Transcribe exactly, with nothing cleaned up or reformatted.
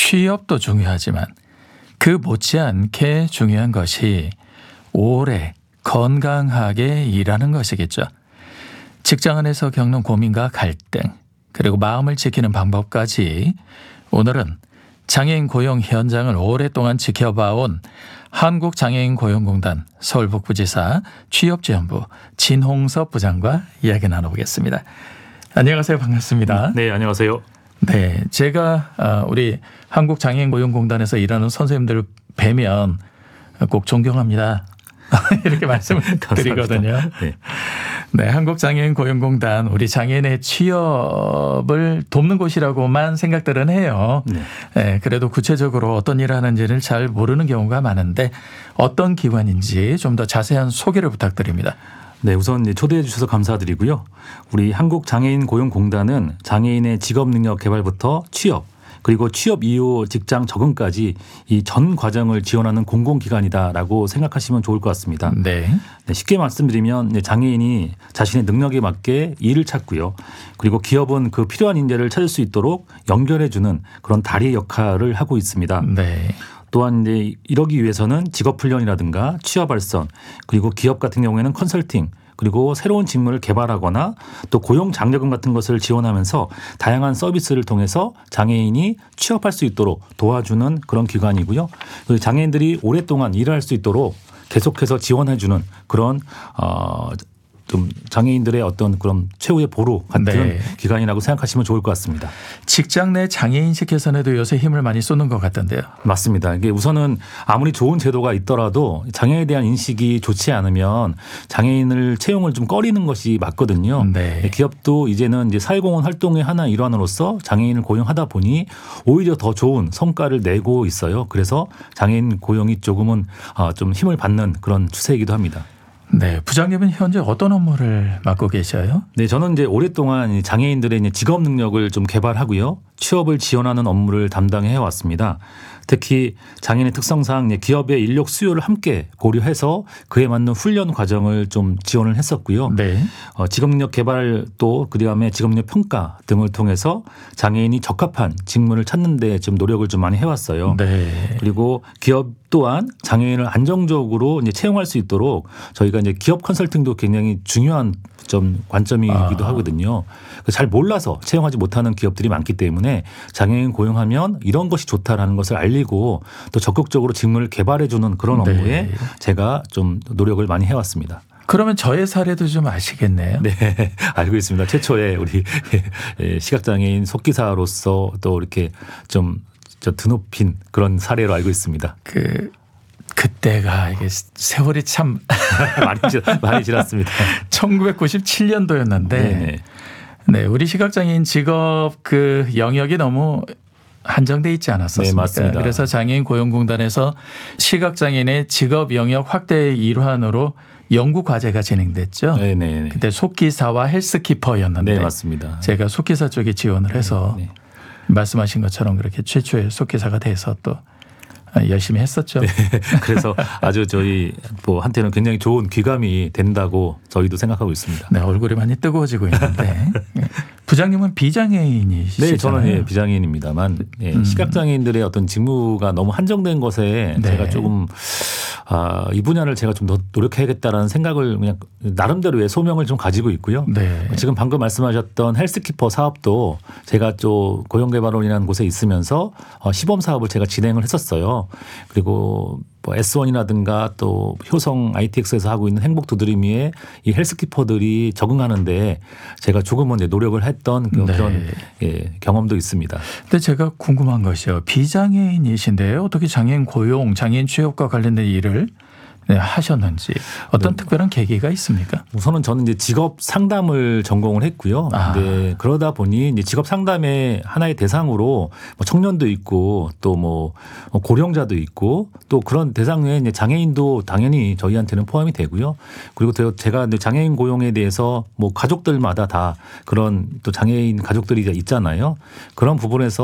취업도 중요하지만 그 못지않게 중요한 것이 오래 건강하게 일하는 것이겠죠. 직장 안에서 겪는 고민과 갈등, 그리고 마음을 지키는 방법까지 오늘은 장애인 고용 현장을 오랫동안 지켜봐온 한국장애인고용공단 서울북부지사 취업지원부 진홍섭 부장과 이야기 나눠보겠습니다. 안녕하세요. 반갑습니다. 네, 안녕하세요. 네, 제가 우리 한국장애인고용공단에서 일하는 선생님들을 뵈면 꼭 존경합니다. 이렇게 말씀을 드리거든요. 네. 네, 한국장애인고용공단 우리 장애인의 취업을 돕는 곳이라고만 생각들은 해요. 네. 네, 그래도 구체적으로 어떤 일을 하는지를 잘 모르는 경우가 많은데 어떤 기관인지 좀 더 자세한 소개를 부탁드립니다. 네, 우선 초대해 주셔서 감사드리고요. 우리 한국장애인고용공단은 장애인의 직업능력 개발부터 취업, 그리고 취업 이후 직장 적응까지 이 전 과정을 지원하는 공공기관이다라고 생각하시면 좋을 것 같습니다. 네. 네, 쉽게 말씀드리면 장애인이 자신의 능력에 맞게 일을 찾고요. 그리고 기업은 그 필요한 인재를 찾을 수 있도록 연결해 주는 그런 다리 역할을 하고 있습니다. 네. 또한 이제 이러기 위해서는 직업훈련이라든가 취업 발전, 그리고 기업 같은 경우에는 컨설팅, 그리고 새로운 직무를 개발하거나 또 고용 장려금 같은 것을 지원하면서 다양한 서비스를 통해서 장애인이 취업할 수 있도록 도와주는 그런 기관이고요. 장애인들이 오랫동안 일을 할 수 있도록 계속해서 지원해 주는 그런 어 좀 장애인들의 어떤 그런 최후의 보루 같은 네. 기관이라고 생각하시면 좋을 것 같습니다. 직장 내 장애인식 개선에도 요새 힘을 많이 쏟는 것 같던데요. 맞습니다. 이게 우선은 아무리 좋은 제도가 있더라도 장애에 대한 인식이 좋지 않으면 장애인을 채용을 좀 꺼리는 것이 맞거든요. 네. 기업도 이제는 이제 사회공헌 활동의 하나 일환으로서 장애인을 고용하다 보니 오히려 더 좋은 성과를 내고 있어요. 그래서 장애인 고용이 조금은 좀 힘을 받는 그런 추세이기도 합니다. 네, 부장님은 현재 어떤 업무를 맡고 계셔요? 네, 저는 이제 오랫동안 장애인들의 이제 직업 능력을 좀 개발하고요, 취업을 지원하는 업무를 담당해 왔습니다. 특히 장애인의 특성상 기업의 인력 수요를 함께 고려해서 그에 맞는 훈련 과정을 좀 지원을 했었고요. 네. 어, 직업능력 개발 또 그다음에 직업능력 평가 등을 통해서 장애인이 적합한 직무를 찾는 데 좀 노력을 좀 많이 해왔어요. 네. 그리고 기업 또한 장애인을 안정적으로 이제 채용할 수 있도록 저희가 이제 기업 컨설팅도 굉장히 중요한 점 관점이기도 아. 하거든요. 잘 몰라서 채용하지 못하는 기업들이 많기 때문에 장애인 고용하면 이런 것이 좋다라는 것을 알리고 또 적극적으로 직무를 개발해 주는 그런 업무에 네. 제가 좀 노력을 많이 해왔습니다. 그러면 저의 사례도 좀 아시겠네요. 네, 알고 있습니다. 최초에 우리 시각장애인 속기사로서 또 이렇게 좀 저 드높인 그런 사례로 알고 있습니다. 그 그때가 이게 세월이 참 많이, 많이 지났습니다. 천구백구십칠 년도였는데 네네. 네, 우리 시각장애인 직업 그 영역이 너무 한정돼 있지 않았었습니까? 네, 맞습니다. 그래서 장애인고용공단에서 시각장애인의 직업 영역 확대의 일환으로 연구 과제가 진행됐죠. 네네. 그때 속기사와 헬스키퍼였는데 네, 맞습니다. 제가 속기사 쪽에 지원을 해서 네, 네. 말씀하신 것처럼 그렇게 최초의 속기사가 돼서 또 열심히 했었죠. 네, 그래서 아주 저희 뭐 한테는 굉장히 좋은 귀감이 된다고 저희도 생각하고 있습니다. 네, 얼굴이 많이 뜨거워지고 있는데 부장님은 비장애인이시잖아요. 네, 저는 예, 비장애인입니다만 예, 음. 시각장애인들의 어떤 직무가 너무 한정된 것에 네. 제가 조금 아, 이 분야를 제가 좀 더 노력해야겠다라는 생각을 그냥 나름대로의 소명을 좀 가지고 있고요. 네. 지금 방금 말씀하셨던 헬스키퍼 사업도 제가 또 고용개발원이라는 곳에 있으면서 시범 사업을 제가 진행을 했었어요. 그리고 뭐 에스원이라든가 또 효성 아이티엑스에서 하고 있는 행복두드림이에 이 헬스키퍼들이 적응하는데 제가 조금은 노력을 했던 그런 네. 예, 경험도 있습니다. 근데 제가 궁금한 것이요. 비장애인이신데요. 어떻게 장애인 고용, 장애인 취업과 관련된 일을 네, 하셨는지 어떤 네. 특별한 계기가 있습니까? 우선은 저는 이제 직업 상담을 전공을 했고요. 아. 네, 그러다 보니 이제 직업 상담의 하나의 대상으로 뭐 청년도 있고 또 뭐 고령자도 있고 또 그런 대상에 이제 장애인도 당연히 저희한테는 포함이 되고요. 그리고 제가 장애인 고용에 대해서 뭐 가족들마다 다 그런 또 장애인 가족들이 있잖아요. 그런 부분에서